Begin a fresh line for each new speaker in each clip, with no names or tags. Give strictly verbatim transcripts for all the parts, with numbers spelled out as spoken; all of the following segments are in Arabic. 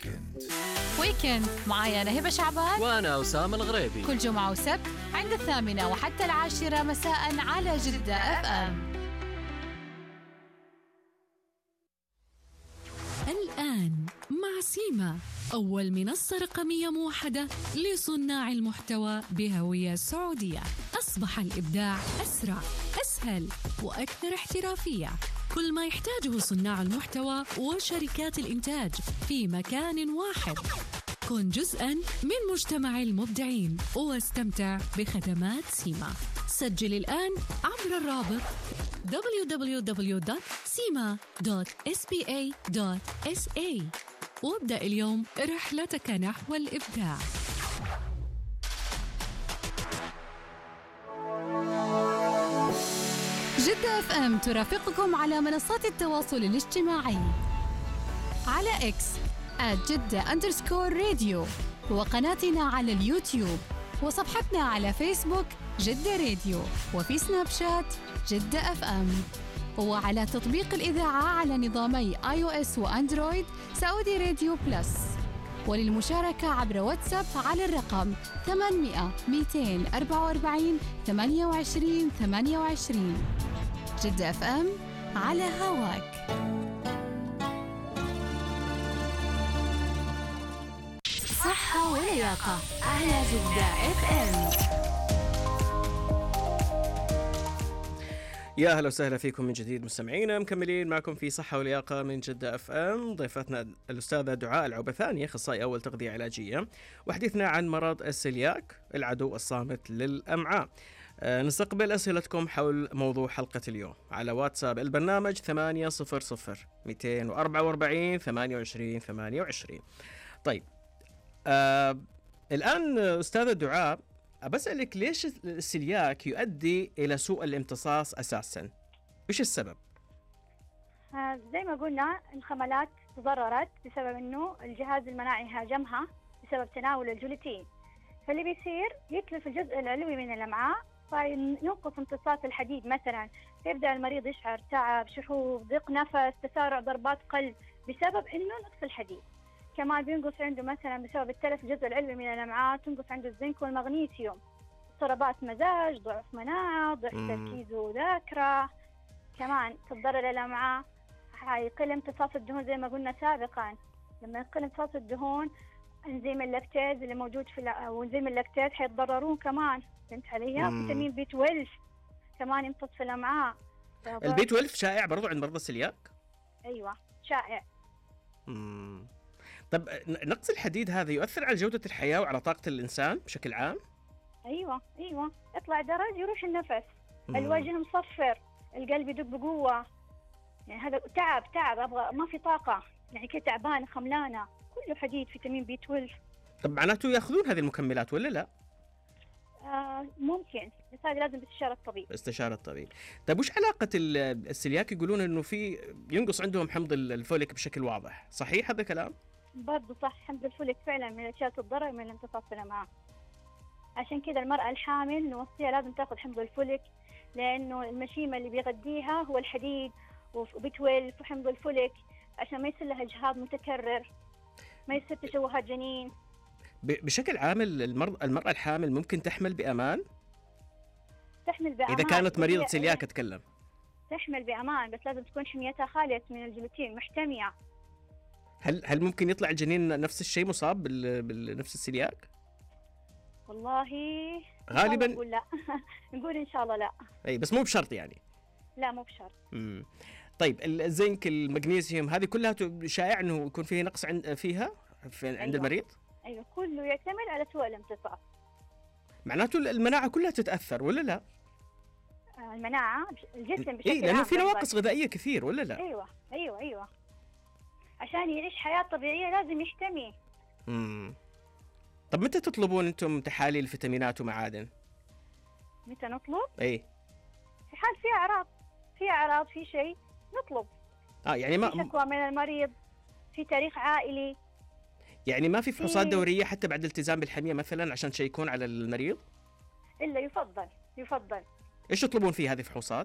ويكند
ويكند معايا أنا هبة شعبان
وأنا أسامة الغريبي،
كل جمعة وسبت عند الثامنة وحتى العاشرة مساء على جدة اف ام.
الآن مع سيما، أول منصة رقمية موحدة لصناع المحتوى بهوية سعودية. أصبح الإبداع أسرع، أسهل وأكثر احترافية. كل ما يحتاجه صناع المحتوى وشركات الإنتاج في مكان واحد. كن جزءاً من مجتمع المبدعين واستمتع بخدمات سيما. سجل الآن عبر الرابط دبليو دبليو دبليو دوت سيما دوت إس بي إيه دوت إس إيه وابدأ اليوم رحلتك نحو الإبداع.
جدة اف ام ترافقكم على منصات التواصل الاجتماعي على اكس آت جدة أندرسكور راديو، وقناتنا على اليوتيوب، وصفحتنا على فيسبوك جدة راديو، وفي سناب شات جدة اف ام، وعلى تطبيق الإذاعة على نظامي آي أو إس وأندرويد سعودي راديو بلس. وللمشاركة عبر واتساب على الرقم ثمانمئة مئتين وأربعة وأربعين ثمانية وعشرين ثمانية وعشرين. جدة اف ام على هواك.
صحة ولياقة على جدة اف ام.
يا أهلا وسهلا فيكم من جديد مستمعينا، مكملين معكم في صحة ولياقة من جدة اف ام. ضيفتنا الأستاذة دعاء العبثاني، أخصائي أول تغذية علاجية، وحديثنا عن مرض السيلياك، العدو الصامت للأمعاء. أه نستقبل أسئلتكم حول موضوع حلقة اليوم على واتساب البرنامج ثمانية صفر صفر مئتين وأربعة وأربعين ثمانية وعشرين ثمانية وعشرين. طيب أه الآن أستاذة دعاء، بسألك ليش السيلياك يؤدي إلى سوء الامتصاص أساساً؟ إيش السبب؟
آه زي ما قلنا الخملات تضررت بسبب إنه الجهاز المناعي هاجمها بسبب تناول الجلوتين، فاللي بيصير يتلف الجزء العلوي من الأمعاء فينقص امتصاص الحديد مثلاً، يبدأ المريض يشعر تعب، شحوب، ضيق نفس، تسارع ضربات قلب بسبب إنه نقص الحديد. كمان بينقص عنده مثلا بسبب التلف الجزء العلوي من الأمعاء، تنقص عنده الزنك والمغنيسيوم، اضطرابات مزاج، ضعف مناعة، ضعف تركيز وذاكرة. كمان تتضرر الأمعاء، حيقل امتصاص الدهون زي ما قلنا سابقا. لما يقل امتصاص الدهون انزيم اللاكتاز اللي موجود في وانزيم اللاكتاز حيتضررون كمان. فهمت علي؟ فيتامين بي اثنا عشر كمان يمتص في الأمعاء.
البي اثنا عشر شائع برضو عند مرضى السيلياك؟
ايوه شائع.
مم. طب نقص الحديد هذا يؤثر على جودة الحياة وعلى طاقة الإنسان بشكل عام؟
أيوة أيوة يطلع درج يروح النفس،
مم.
الوجه مصفر، القلب يدق بقوة، يعني هذا تعب تعب أبغى ما في طاقة، يعني كده تعبانة خملانة، كله حديد فيتامين بي اثنا عشر.
طب معناته يأخذون هذه المكملات ولا لا؟
آه ممكن، بس هذا لازم باستشارة الطبيب.
استشارة الطبيب. طيب وش علاقة السيلياك؟ يقولون إنه في ينقص عندهم حمض الفوليك بشكل واضح، صحيح هذا كلام؟
برضو صح، حمض الفوليك فعلا من الأشياء تتضرر من الامتصاص في الأمعاء. عشان كذا المرأة الحامل نوصيها لازم تاخذ حمض الفوليك، لأنه المشيمة اللي بيغذيها هو الحديد وبي اثنا عشر وحمض الفوليك، عشان ما يصير لها إجهاض متكرر، ما يصير تشوهات جنين.
بشكل عام المرأة المرأة الحامل ممكن تحمل بأمان؟
تحمل بأمان
إذا كانت مريضة سيلياك أتكلم.
تحمل بأمان، بس لازم تكون حميتها خالية من الجلوتين، محتمية.
هل هل ممكن يطلع الجنين نفس الشيء مصاب بنفس السيلياك؟
والله
غالبا
نقول لا نقول إن شاء الله لا.
أي بس مو بشرط يعني.
لا مو بشرط.
امم طيب الزنك المغنيسيوم هذه كلها شائع إنه يكون فيه نقص عند فيها في عند
أيوة.
المريض؟
أيوة كله يعتمد على سوء الامتصاص.
معناته المناعة كلها تتأثر ولا لا؟
المناعة الجسم بشكل
إيه لأنه
عام
في نواقص غذائية كثير ولا لا؟
أيوة أيوة أيوة عشان يعيش حياة طبيعية لازم يحتمي.
امم طب متى تطلبون أنتم تحاليل فيتامينات ومعادن؟
متى نطلب؟
إيه
في حال في أعراض في أعراض في شيء نطلب.
آه يعني ما
في شكوى من المريض، في تاريخ عائلي،
يعني ما في فحوصات
في...
دورية حتى بعد الالتزام بالحمية مثلا عشان تشيكون على المريض؟
إلا يفضل يفضل.
إيش تطلبون فيه هذه الفحوصات؟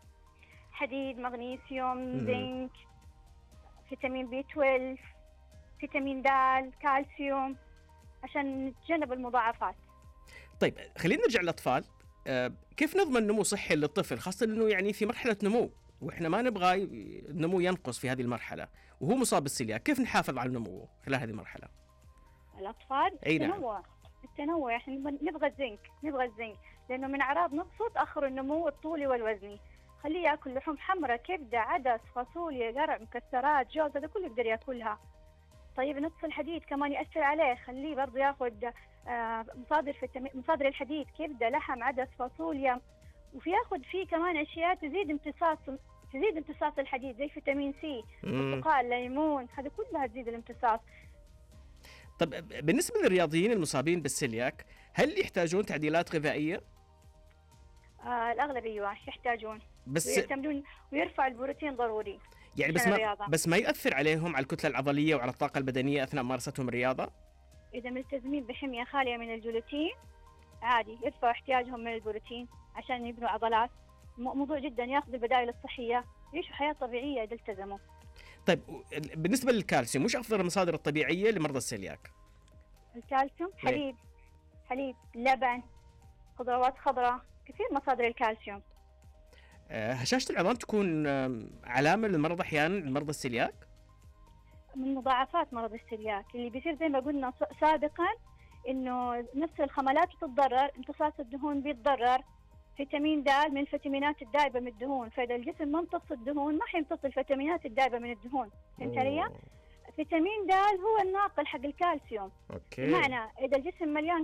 حديد، مغنيسيوم، زنك، فيتامين بي اثنا عشر، فيتامين د، كالسيوم، عشان نتجنب المضاعفات.
طيب خلينا نرجع للاطفال. آه، كيف نضمن نمو صحي للطفل، خاصه انه يعني في مرحله نمو واحنا ما نبغى النمو ينقص في هذه المرحله وهو مصاب بالسيلياك، كيف نحافظ على نموه خلال هذه المرحله؟
الأطفال
أي نعم.
التنوع التنوع احنا نبغى الزنك نبغى الزنك لأنه من أعراض نقصه تأخر النمو الطولي والوزني. خليه ياكل لحوم حمراء، كبدة، عدس، فاصوليا، قرع، مكسرات، جوز، هذا كله يقدر ياكلها. طيب نقص الحديد كمان يأثر عليه، خليه برضه ياخذ آه مصادر فيتامين مصادر الحديد، كبدة، لحم، عدس، فاصوليا، وفي ياخذ فيه كمان أشياء تزيد امتصاص تزيد امتصاص الحديد زي فيتامين سي، برتقال، ليمون، هذه كلها تزيد الامتصاص.
طب بالنسبه للرياضيين المصابين بالسيلياك، هل يحتاجون تعديلات غذائيه؟
آه الأغلب أيوة يحتاجون،
بس
ويعتمدون ويرفع البروتين ضروري.
يعني بس ما بس ما يأثر عليهم على الكتلة العضلية وعلى الطاقة البدنية أثناء ممارستهم الرياضة؟
إذا ملتزمين بحمية خالية من الجلوتين عادي يرفعوا احتياجهم من البروتين عشان يبنوا عضلات. موضوع جدا، ياخذوا البدائل الصحية، يعيشوا حياة طبيعية إذا التزموا.
طيب بالنسبة للكالسيوم، وش أفضل المصادر الطبيعية لمرضى السيلياك؟
الكالسيوم حليب حليب لبن، خضروات خضراء، كثير مصادر الكالسيوم.
هشاشة العظام تكون علامة للمرض أحيانا لمرضى السيلياك؟
من مضاعفات مرض السيلياك اللي بيصير زي ما قلنا سابقا، إنه نفس الخملات بتتضرر، امتصاص الدهون بيتضرر، فيتامين د من الفيتامينات الدائبة من الدهون، فإذا الجسم ما امتص الدهون ما حيمتص الفيتامينات الدائبة من الدهون. فهمت علي؟ فيتامين د هو الناقل حق الكالسيوم.
أوكي.
بمعنى إذا الجسم مليان